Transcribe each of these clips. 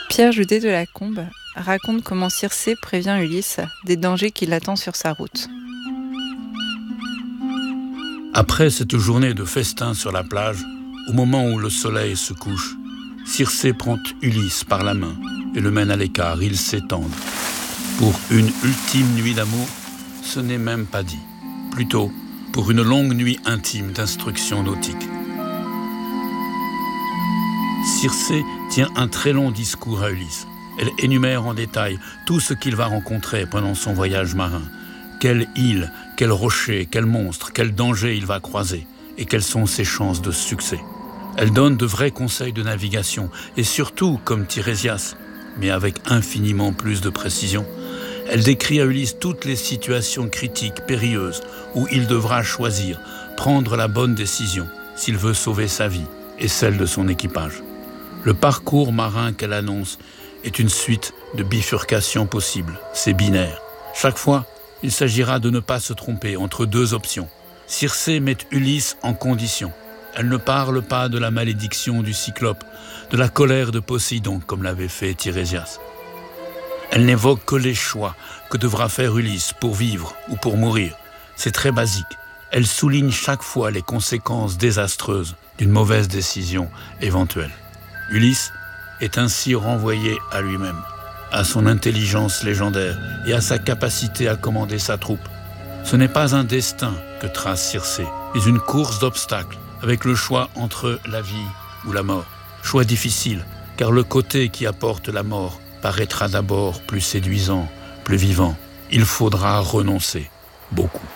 Pierre Judet de la Combe raconte comment Circé prévient Ulysse des dangers qui l'attendent sur sa route. Après cette journée de festin sur la plage, au moment où le soleil se couche, Circé prend Ulysse par la main et le mène à l'écart, ils s'étendent. Pour une ultime nuit d'amour, ce n'est même pas dit. Plutôt pour une longue nuit intime d'instruction nautique. Circé tient un très long discours à Ulysse. Elle énumère en détail tout ce qu'il va rencontrer pendant son voyage marin. Quelle île, quel rocher, quel monstre, quel danger il va croiser et quelles sont ses chances de succès. Elle donne de vrais conseils de navigation et surtout, comme Tirésias, mais avec infiniment plus de précision, elle décrit à Ulysse toutes les situations critiques, périlleuses, où il devra choisir, prendre la bonne décision s'il veut sauver sa vie et celle de son équipage. Le parcours marin qu'elle annonce est une suite de bifurcations possibles, c'est binaire. Chaque fois, il s'agira de ne pas se tromper entre deux options. Circé met Ulysse en condition. Elle ne parle pas de la malédiction du Cyclope, de la colère de Poséidon, comme l'avait fait Tirésias. Elle n'évoque que les choix que devra faire Ulysse pour vivre ou pour mourir. C'est très basique. Elle souligne chaque fois les conséquences désastreuses d'une mauvaise décision éventuelle. Ulysse est ainsi renvoyé à lui-même, à son intelligence légendaire et à sa capacité à commander sa troupe. Ce n'est pas un destin que trace Circé, mais une course d'obstacles avec le choix entre la vie ou la mort. Choix difficile, car le côté qui apporte la mort paraîtra d'abord plus séduisant, plus vivant. Il faudra renoncer beaucoup.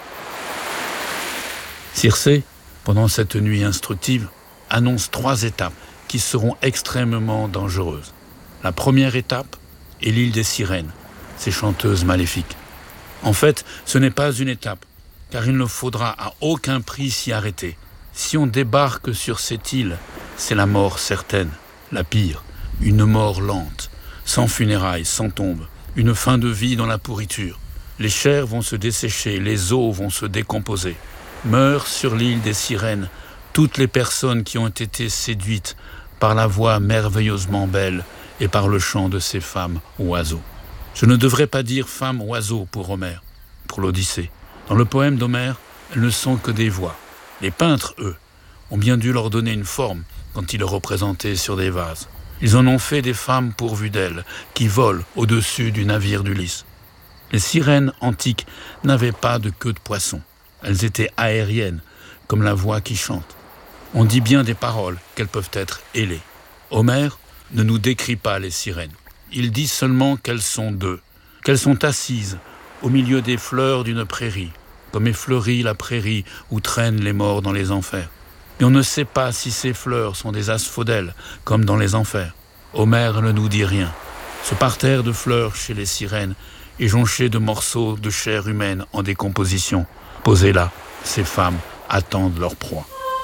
Circé, pendant cette nuit instructive, annonce 3 étapes qui seront extrêmement dangereuses. La première étape est l'île des sirènes, ces chanteuses maléfiques. En fait, ce n'est pas une étape, car il ne faudra à aucun prix s'y arrêter. Si on débarque sur cette île, c'est la mort certaine, la pire, une mort lente, sans funérailles, sans tombe, une fin de vie dans la pourriture. Les chairs vont se dessécher, les os vont se décomposer. Meurent sur l'île des sirènes toutes les personnes qui ont été séduites par la voix merveilleusement belle et par le chant de ces femmes oiseaux. Je ne devrais pas dire femmes oiseaux pour Homère, pour l'Odyssée. Dans le poème d'Homère, elles ne sont que des voix. Les peintres, eux, ont bien dû leur donner une forme quand ils les représentaient sur des vases. Ils en ont fait des femmes pourvues d'ailes, qui volent au-dessus du navire d'Ulysse. Les sirènes antiques n'avaient pas de queue de poisson. Elles étaient aériennes, comme la voix qui chante. On dit bien des paroles qu'elles peuvent être ailées. Homère ne nous décrit pas les sirènes. Il dit seulement qu'elles sont 2, qu'elles sont assises au milieu des fleurs d'une prairie, comme est fleurie la prairie où traînent les morts dans les enfers. Mais on ne sait pas si ces fleurs sont des asphodèles, comme dans les enfers. Homère ne nous dit rien. Ce parterre de fleurs chez les sirènes est jonché de morceaux de chair humaine en décomposition. Posés là, ces femmes attendent leur proie.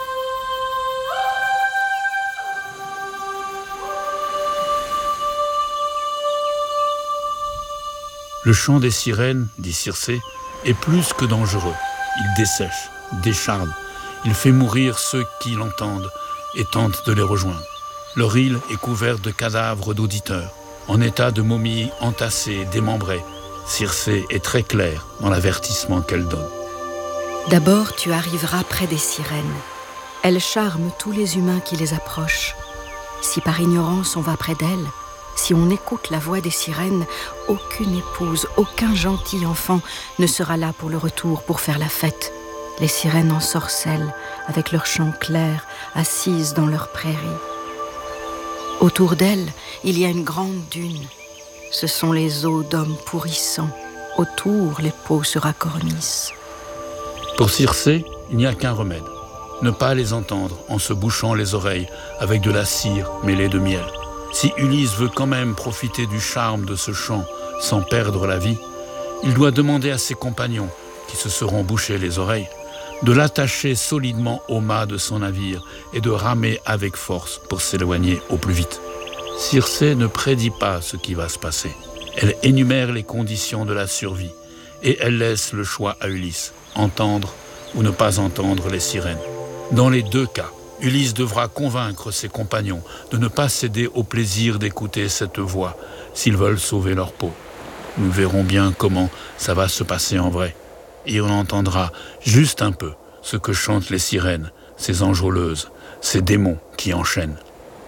Le chant des sirènes, dit Circé, est plus que dangereux. Il dessèche, décharne. Il fait mourir ceux qui l'entendent et tentent de les rejoindre. Leur île est couverte de cadavres d'auditeurs, en état de momies entassées, démembrées. Circé est très claire dans l'avertissement qu'elle donne. D'abord, tu arriveras près des sirènes. Elles charment tous les humains qui les approchent. Si par ignorance on va près d'elles, si on écoute la voix des sirènes, aucune épouse, aucun gentil enfant ne sera là pour le retour, pour faire la fête. Les sirènes ensorcellent, avec leurs chants clairs, assises dans leurs prairies. Autour d'elles, il y a une grande dune. Ce sont les os d'hommes pourrissants. Autour, les peaux se racornissent. Pour Circé, il n'y a qu'un remède. Ne pas les entendre en se bouchant les oreilles avec de la cire mêlée de miel. Si Ulysse veut quand même profiter du charme de ce chant sans perdre la vie, il doit demander à ses compagnons, qui se seront bouchés les oreilles, de l'attacher solidement au mât de son navire et de ramer avec force pour s'éloigner au plus vite. Circé ne prédit pas ce qui va se passer. Elle énumère les conditions de la survie et elle laisse le choix à Ulysse, entendre ou ne pas entendre les sirènes. Dans les 2 cas, Ulysse devra convaincre ses compagnons de ne pas céder au plaisir d'écouter cette voix s'ils veulent sauver leur peau. Nous verrons bien comment ça va se passer en vrai. Et on entendra juste un peu ce que chantent les sirènes, ces enjôleuses, ces démons qui enchaînent.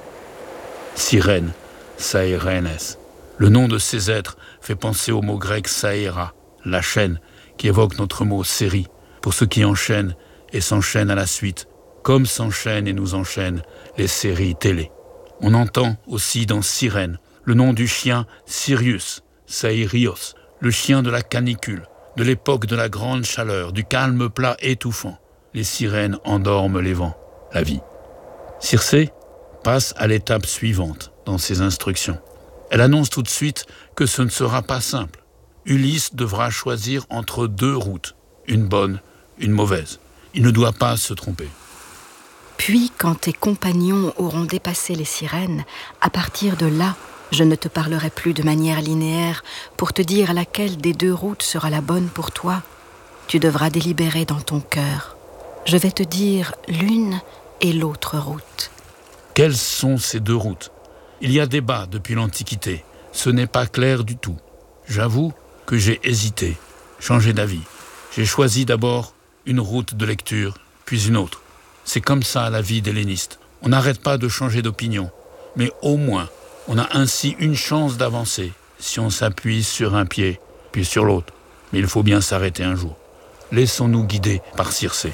Sirène, saïrenes. Le nom de ces êtres fait penser au mot grec saïra, la chaîne, qui évoque notre mot série, pour ceux qui enchaînent et s'enchaînent à la suite, comme s'enchaînent et nous enchaînent les séries télé. On entend aussi dans Sirène le nom du chien Sirius, Saïrios, le chien de la canicule, de l'époque de la grande chaleur, du calme plat étouffant. Les sirènes endorment les vents, la vie. Circé passe à l'étape suivante dans ses instructions. Elle annonce tout de suite que ce ne sera pas simple. Ulysse devra choisir entre 2 routes, une bonne, une mauvaise. Il ne doit pas se tromper. Puis, quand tes compagnons auront dépassé les sirènes, à partir de là, je ne te parlerai plus de manière linéaire pour te dire laquelle des 2 routes sera la bonne pour toi. Tu devras délibérer dans ton cœur. Je vais te dire l'une et l'autre route. Quelles sont ces 2 routes ? Il y a débat depuis l'Antiquité. Ce n'est pas clair du tout. J'avoue que j'ai hésité, changé d'avis. J'ai choisi d'abord une route de lecture, puis une autre. C'est comme ça la vie d'helléniste. On n'arrête pas de changer d'opinion, mais au moins, on a ainsi une chance d'avancer si on s'appuie sur un pied, puis sur l'autre. Mais il faut bien s'arrêter un jour. Laissons-nous guider par Circé.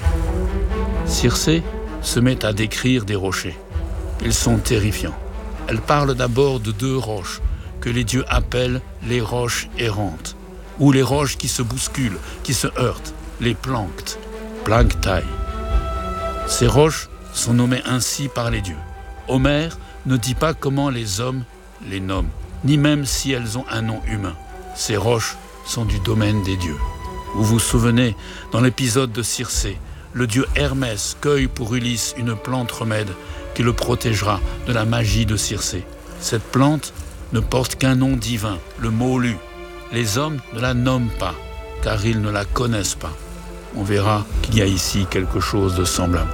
Circé se met à décrire des rochers. Ils sont terrifiants. Elle parle d'abord de 2 roches que les dieux appellent les roches errantes, ou les roches qui se bousculent, qui se heurtent, les planctes, planctae. Ces roches sont nommées ainsi par les dieux. Homère ne dit pas comment les hommes les nomment, ni même si elles ont un nom humain. Ces roches sont du domaine des dieux. Vous vous souvenez, dans l'épisode de Circé, le dieu Hermès cueille pour Ulysse une plante remède qui le protégera de la magie de Circé. Cette plante ne porte qu'un nom divin, le Molu. Les hommes ne la nomment pas, car ils ne la connaissent pas. On verra qu'il y a ici quelque chose de semblable.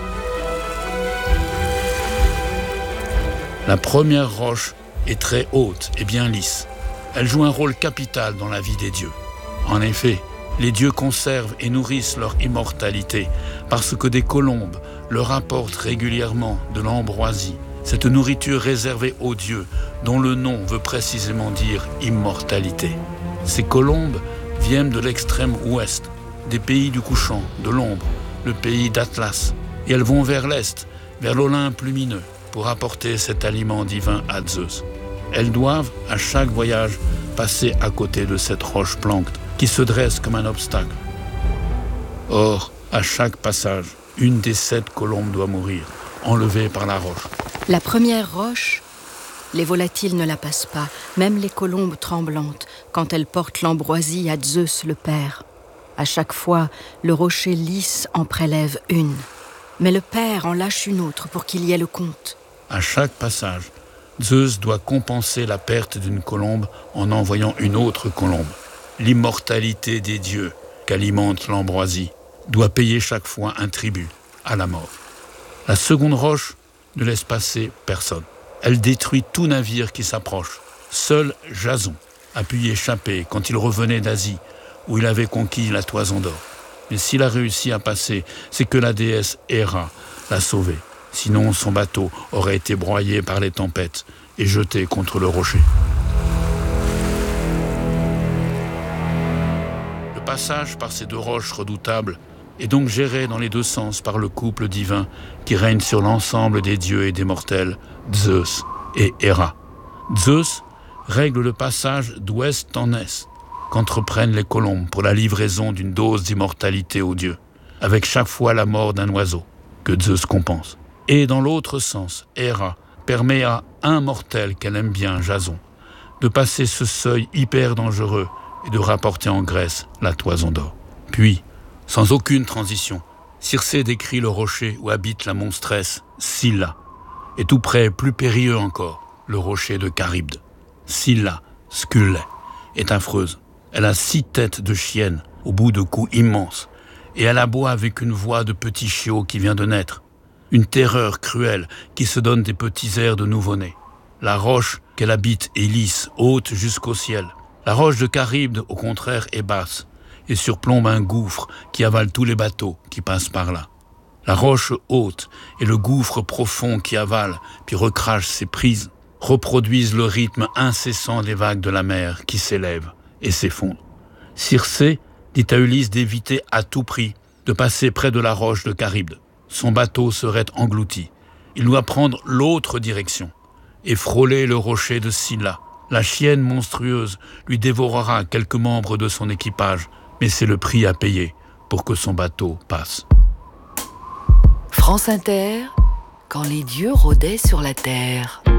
La première roche est très haute et bien lisse. Elle joue un rôle capital dans la vie des dieux. En effet, les dieux conservent et nourrissent leur immortalité parce que des colombes leur apportent régulièrement de l'ambroisie, cette nourriture réservée aux dieux dont le nom veut précisément dire immortalité. Ces colombes viennent de l'extrême ouest, des pays du couchant, de l'ombre, le pays d'Atlas, et elles vont vers l'est, vers l'Olympe lumineux, pour apporter cet aliment divin à Zeus. Elles doivent, à chaque voyage, passer à côté de cette roche plancte qui se dresse comme un obstacle. Or, à chaque passage, une des 7 colombes doit mourir, enlevée par la roche. La première roche, les volatiles ne la passent pas, même les colombes tremblantes, quand elles portent l'ambroisie à Zeus le Père. À chaque fois, le rocher lisse en prélève une, mais le Père en lâche une autre pour qu'il y ait le compte. À chaque passage, Zeus doit compenser la perte d'une colombe en envoyant une autre colombe. L'immortalité des dieux qu'alimente l'ambroisie doit payer chaque fois un tribut à la mort. La seconde roche ne laisse passer personne. Elle détruit tout navire qui s'approche. Seul Jason a pu y échapper quand il revenait d'Asie, où il avait conquis la Toison d'Or. Mais s'il a réussi à passer, c'est que la déesse Héra l'a sauvé. Sinon, son bateau aurait été broyé par les tempêtes et jeté contre le rocher. Le passage par ces 2 roches redoutables est donc géré dans les 2 sens par le couple divin qui règne sur l'ensemble des dieux et des mortels, Zeus et Héra. Zeus règle le passage d'ouest en est qu'entreprennent les colombes pour la livraison d'une dose d'immortalité aux dieux, avec chaque fois la mort d'un oiseau que Zeus compense. Et dans l'autre sens, Héra permet à un mortel qu'elle aime bien, Jason, de passer ce seuil hyper dangereux et de rapporter en Grèce la Toison d'Or. Puis, sans aucune transition, Circé décrit le rocher où habite la monstresse Scylla, et tout près, plus périlleux encore, le rocher de Charybde. Scylla, Scullae, est affreuse. Elle a 6 têtes de chienne, au bout de coups immenses, et elle aboie avec une voix de petit chiot qui vient de naître. Une terreur cruelle qui se donne des petits airs de nouveau-né. La roche qu'elle habite est lisse, haute jusqu'au ciel. La roche de Charybde, au contraire, est basse et surplombe un gouffre qui avale tous les bateaux qui passent par là. La roche haute et le gouffre profond qui avale puis recrache ses prises reproduisent le rythme incessant des vagues de la mer qui s'élèvent et s'effondrent. Circé dit à Ulysse d'éviter à tout prix de passer près de la roche de Charybde. Son bateau serait englouti. Il doit prendre l'autre direction et frôler le rocher de Scylla. La chienne monstrueuse lui dévorera quelques membres de son équipage, mais c'est le prix à payer pour que son bateau passe. France Inter, quand les dieux rôdaient sur la terre.